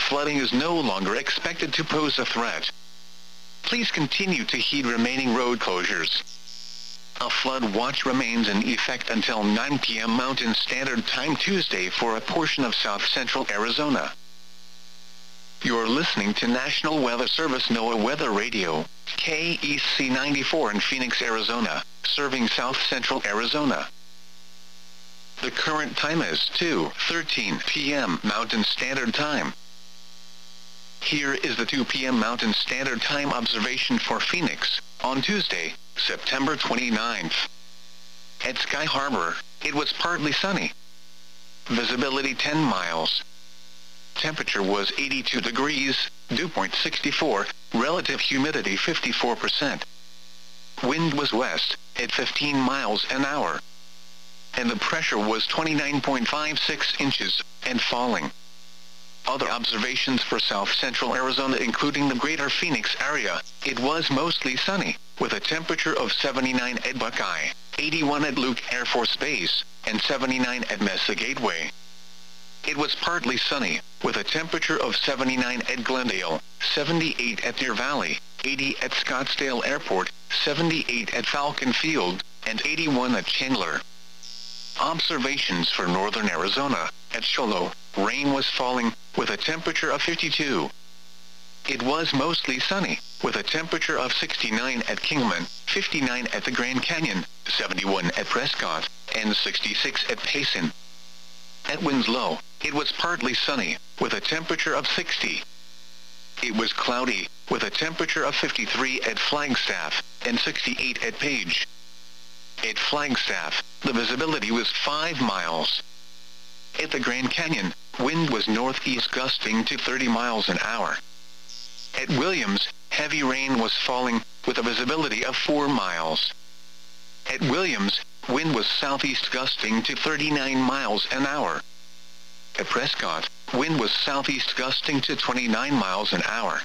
flooding is no longer expected to pose a threat. Please continue to heed remaining road closures. A flood watch remains in effect until 9 p.m. Mountain Standard Time Tuesday for a portion of south-central Arizona. You're listening to National Weather Service NOAA Weather Radio, KEC 94 in Phoenix, Arizona, serving south-central Arizona. The current time is 2:13 p.m. Mountain Standard Time. Here is the 2 p.m. Mountain Standard Time observation for Phoenix, on Tuesday, September 29th. At Sky Harbor, it was partly sunny. Visibility 10 miles. Temperature was 82 degrees, dew point 64, relative humidity 54%. Wind was west, at 15 miles an hour. And the pressure was 29.56 inches, and falling. Other observations for south-central Arizona including the greater Phoenix area, it was mostly sunny, with a temperature of 79 at Buckeye, 81 at Luke Air Force Base, and 79 at Mesa Gateway. It was partly sunny, with a temperature of 79 at Glendale, 78 at Deer Valley, 80 at Scottsdale Airport, 78 at Falcon Field, and 81 at Chandler. Observations for northern Arizona, at Cholo, rain was falling, with a temperature of 52. It was mostly sunny, with a temperature of 69 at Kingman, 59 at the Grand Canyon, 71 at Prescott, and 66 at Payson. At Winslow, it was partly sunny, with a temperature of 60. It was cloudy, with a temperature of 53 at Flagstaff, and 68 at Page. At Flagstaff, the visibility was 5 miles. At the Grand Canyon, wind was northeast gusting to 30 miles an hour. At Williams, heavy rain was falling, with a visibility of 4 miles. At Williams, wind was southeast gusting to 39 miles an hour. At Prescott, wind was southeast gusting to 29 miles an hour.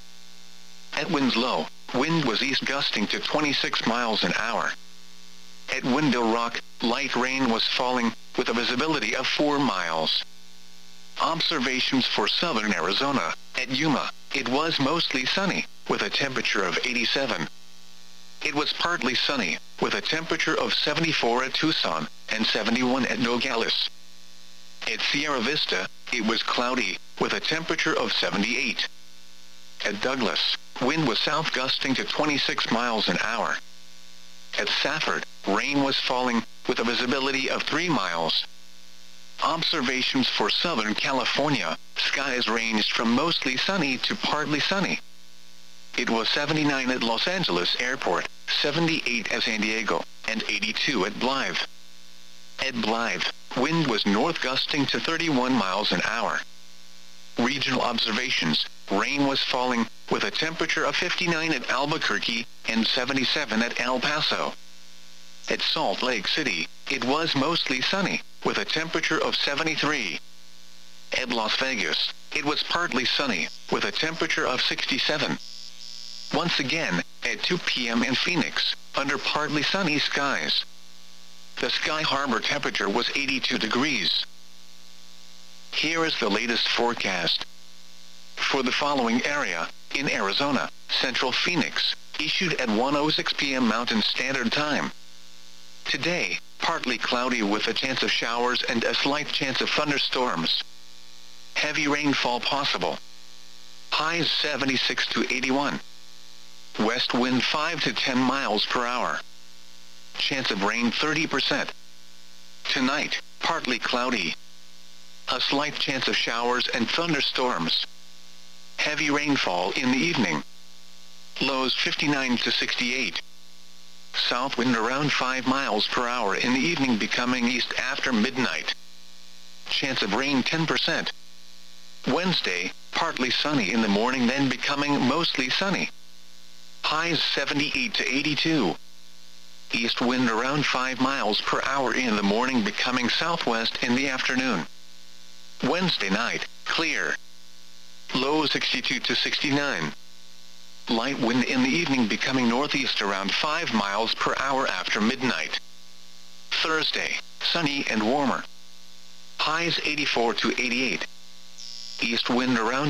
At Winslow, wind was east gusting to 26 miles an hour. At Window Rock, light rain was falling, with a visibility of 4 miles. Observations for southern Arizona, at Yuma, it was mostly sunny, with a temperature of 87. It was partly sunny, with a temperature of 74 at Tucson, and 71 at Nogales. At Sierra Vista, it was cloudy, with a temperature of 78. At Douglas, wind was south gusting to 26 miles an hour. At Safford, rain was falling, with a visibility of 3 miles. Observations for Southern California, skies ranged from mostly sunny to partly sunny. It was 79 at Los Angeles Airport, 78 at San Diego, and 82 at Blythe. At Blythe, wind was north gusting to 31 miles an hour. Regional observations, rain was falling, with a temperature of 59 at Albuquerque, and 77 at El Paso. At Salt Lake City, it was mostly sunny, with a temperature of 73. At Las Vegas, it was partly sunny, with a temperature of 67. Once again, at 2 p.m. in Phoenix, under partly sunny skies. The Sky Harbor temperature was 82 degrees. Here is the latest forecast. For the following area, in Arizona, Central Phoenix, issued at 1:06 p.m. Mountain Standard Time. Today, partly cloudy with a chance of showers and a slight chance of thunderstorms. Heavy rainfall possible. Highs 76 to 81. West wind 5 to 10 miles per hour. Chance of rain 30%. Tonight, partly cloudy. A slight chance of showers and thunderstorms. Heavy rainfall in the evening. Lows 59 to 68. South wind around 5 miles per hour in the evening becoming east after midnight. Chance of rain 10%. Wednesday, partly sunny in the morning then becoming mostly sunny. Highs 78 to 82. East wind around 5 miles per hour in the morning becoming southwest in the afternoon. Wednesday night, clear. Low 62 to 69. Light wind in the evening becoming northeast around 5 miles per hour after midnight. Thursday, sunny and warmer. Highs 84 to 88. East wind around